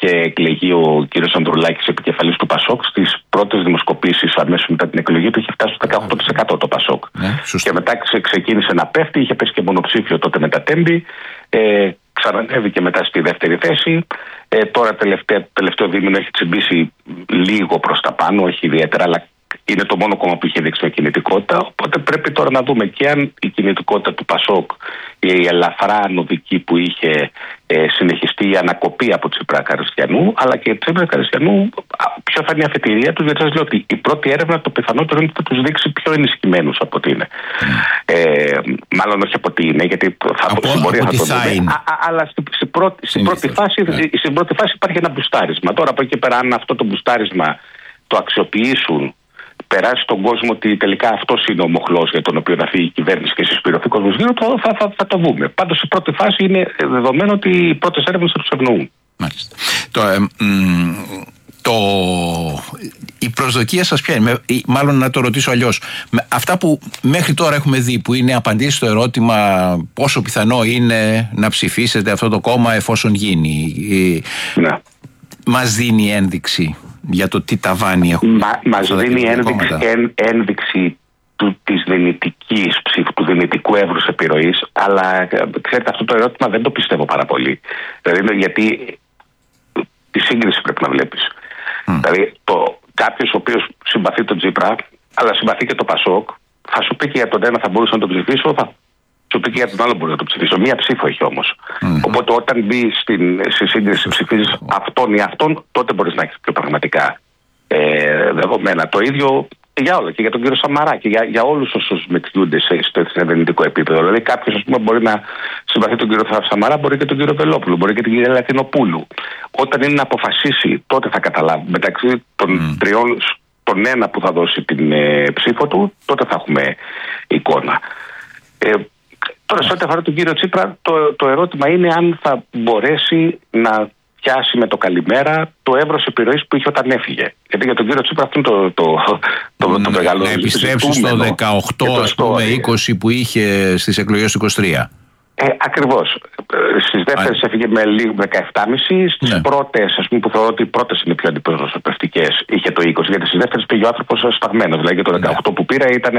είχε εκλεγεί ο κ. Ανδρουλάκης επικεφαλής του ΠΑΣΟΚ, στις πρώτες δημοσκοπήσεις αμέσως μετά την εκλογή του είχε φτάσει στο 18% το ΠΑΣΟΚ. Και μετά ξεκίνησε να πέφτει, είχε πέσει και μονοψήφιο τότε με τα Τέμπη. Ξανανέβηκε μετά στη δεύτερη θέση. Τώρα τελευταίο δίμηνο έχει τσιμπήσει λίγο προς τα πάνω, όχι ιδιαίτερα, αλλά είναι το μόνο κόμμα που είχε δείξει με κινητικότητα. Οπότε πρέπει τώρα να δούμε και αν η κινητικότητα του ΠΑΣΟΚ, η ελαφρά ανωδική που είχε, συνεχιστεί η ανακοπή από Τσίπρα Καριστιανού, αλλά και η Τσίπρα Καριστιανού, ποια θα είναι η αφετηρία του. Γιατί σας λέω ότι η πρώτη έρευνα το πιθανότερο είναι ότι θα τους δείξει πιο ενισχυμένους από ό,τι είναι. Μάλλον όχι από ό,τι είναι, γιατί στην πορεία θα το δούμε. Αλλά στην πρώτη φάση υπάρχει ένα μπουστάρισμα. Τώρα από εκεί πέρα, αν αυτό το μπουστάρισμα το αξιοποιήσουν, περάσει στον κόσμο ότι τελικά αυτός είναι ο μοχλός για τον οποίο θα φύγει η κυβέρνηση και συσπηρωθεί ο κόσμος γύρω, θα το δούμε. Πάντως η πρώτη φάση είναι δεδομένο ότι οι πρώτες έρευνες θα τους ευνοούν. Μάλιστα. Η προσδοκία σας ποια είναι? Μάλλον να το ρωτήσω αλλιώς. Αυτά που μέχρι τώρα έχουμε δει, που είναι απαντήσεις στο ερώτημα πόσο πιθανό είναι να ψηφίσετε αυτό το κόμμα εφόσον γίνει, μας δίνει ένδειξη για το τι ταβάνι έχουμε? Μας δίνει ένδειξη της δυνητικής ψήφου, του δυνητικού εύρους επιρροής, αλλά ξέρετε, αυτό το ερώτημα δεν το πιστεύω πάρα πολύ. Δηλαδή, γιατί τη σύγκριση πρέπει να βλέπεις. Δηλαδή, κάποιος ο οποίος συμπαθεί τον Τσίπρα, αλλά συμπαθεί και το ΠΑΣΟΚ, θα σου πει και για τον ένα θα μπορούσα να τον ψηφίσω, θα σου πει και για τον άλλο μπορεί να τον ψηφίσω. Μία ψήφο έχει όμως. Οπότε όταν μπει στη σύγκριση, ψηφίζεις αυτόν ή αυτόν, τότε μπορείς να έχεις πιο πραγματικά δεδομένα. Το ίδιο για όλα, και για τον κύριο Σαμαρά και για όλους όσους μετιούνται στο εθνικό επίπεδο. Δηλαδή, κάποιος, ας πούμε, μπορεί να συμπαθεί τον κύριο Σαμαρά, μπορεί και τον κύριο Βελόπουλο, μπορεί και την κυρία Λατινοπούλου. Όταν είναι να αποφασίσει, τότε θα καταλάβει. Μεταξύ των τριών, τον ένα που θα δώσει την ψήφο του, τότε θα έχουμε εικόνα. Τώρα, σε ό,τι αφορά τον κύριο Τσίπρα, το ερώτημα είναι αν θα μπορέσει να πιάσει με το καλημέρα το εύρος επιρροής που είχε όταν έφυγε. Γιατί για τον κύριο Τσίπρα αυτό είναι το μεγάλο. Να επιστρέψει στο 18, ας πούμε, 20 που είχε στις εκλογές του 23. Ακριβώς. Στις δεύτερες έφυγε με 17,5. Στις πρώτες, ας πούμε, που θεωρώ ότι οι πρώτες είναι πιο αντιπροσωπευτικές, είχε το 20. Γιατί στις δεύτερες πήγε ο άνθρωπος σταγμένος. Δηλαδή, για το 18 που πήρα ήταν.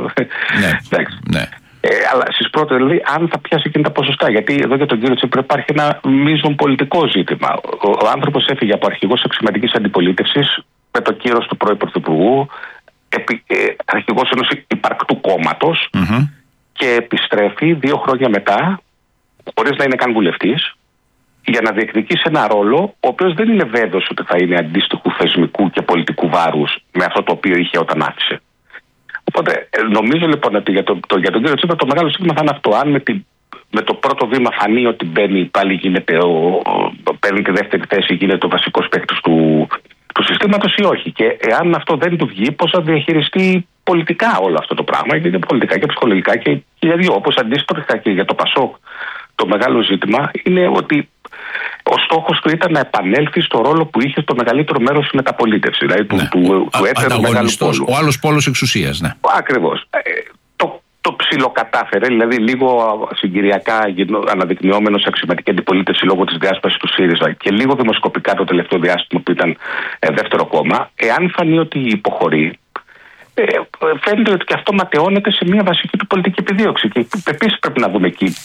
Ναι. Αλλά στις πρώτες, δηλαδή, αν θα πιάσει εκείνα τα ποσοστά. Γιατί εδώ για τον κύριο Τσίπρα υπάρχει ένα μείζον πολιτικό ζήτημα. Ο άνθρωπος έφυγε από αρχηγός αξιωματικής αντιπολίτευσης με το κύρος του πρώην Πρωθυπουργού, αρχηγός ενός υπαρκτού κόμματος, και επιστρέφει 2 χρόνια μετά, χωρίς να είναι καν βουλευτής, για να διεκδικήσει ένα ρόλο, ο οποίος δεν είναι βέβαιος ότι θα είναι αντίστοιχου θεσμικού και πολιτικού βάρους με αυτό το οποίο είχε όταν άφησε. Οπότε νομίζω λοιπόν ότι για τον κύριο Τσίπρα το μεγάλο σύστημα θα είναι αυτό. Αν με το πρώτο βήμα φανεί ότι μπαίνει, πάλι παίρνει τη δεύτερη θέση, γίνεται ο βασικός παίκτης του συστήματος ή όχι. Και εάν αυτό δεν του βγει, πώς θα διαχειριστεί πολιτικά όλο αυτό το πράγμα, και πολιτικά και ψυχολογικά και για δύο. Όπως αντίστοιχα και για το ΠΑΣΟΚ, το μεγάλο ζήτημα είναι ότι ο στόχος του ήταν να επανέλθει στο ρόλο που είχε στο μεγαλύτερο μέρος της μεταπολίτευσης. Δηλαδή του έτερου μεγάλου πόλου. Ο άλλος πόλος εξουσίας, ναι. Ακριβώς. Το ψιλοκατάφερε, δηλαδή λίγο συγκυριακά αναδεικνυόμενο σε αξιωματική αντιπολίτευση λόγω της διάσπασης του ΣΥΡΙΖΑ και λίγο δημοσκοπικά το τελευταίο διάστημα που ήταν δεύτερο κόμμα. Εάν φανεί ότι υποχωρεί, φαίνεται ότι και αυτό ματαιώνεται σε μια βασική του πολιτική επιδίωξη. Και επίσης πρέπει να δούμε εκεί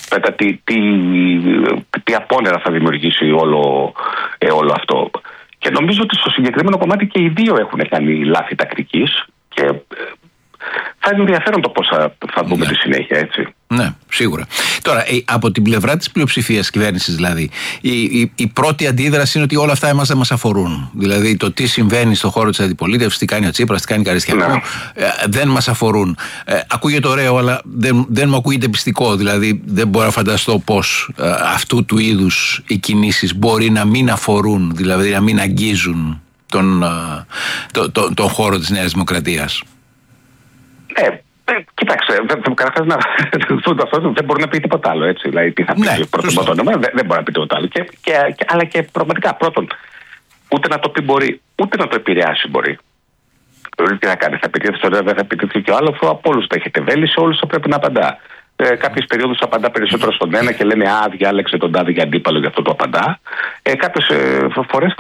τι απόνερα θα δημιουργήσει όλο αυτό. Και νομίζω ότι στο συγκεκριμένο κομμάτι και οι δύο έχουν κάνει λάθη τακτικής και θα είναι ενδιαφέρον το πώς θα δούμε τη συνέχεια, έτσι. Ναι, σίγουρα. Τώρα, από την πλευρά της πλειοψηφίας κυβέρνησης, δηλαδή, η πρώτη αντίδραση είναι ότι όλα αυτά εμάς δεν μας αφορούν. Δηλαδή, το τι συμβαίνει στον χώρο της αντιπολίτευσης, τι κάνει ο Τσίπρας, τι κάνει η Καριστιανού, δεν μας αφορούν. Ακούγεται ωραίο, αλλά δεν μου ακούγεται πιστικό. Δηλαδή, δεν μπορώ να φανταστώ πώς αυτού του είδους οι κινήσεις μπορεί να μην αφορούν, δηλαδή να μην αγγίζουν τον χώρο της Νέας Δημοκρατίας. Κοίταξε, δεν μπορεί να πει τίποτα άλλο, έτσι. Δηλαδή, τι θα πει πρώτον το όνομα, δεν μπορεί να πει τίποτα άλλο. Αλλά και πραγματικά, πρώτον, ούτε να το πει μπορεί, ούτε να το επηρεάσει μπορεί. Δηλαδή, τι θα κάνει, θα επιτεθεί στον ένα, δεν θα επιτεθεί και ο άλλο, από όλους τα έχετε βέλη, σε όλους θα πρέπει να απαντά. Κάποιες περιόδους απαντά περισσότερο στον ένα και λένε διάλεξε τον τάδε για αντίπαλο, γι' αυτό το απαντά. Κάποιες φορές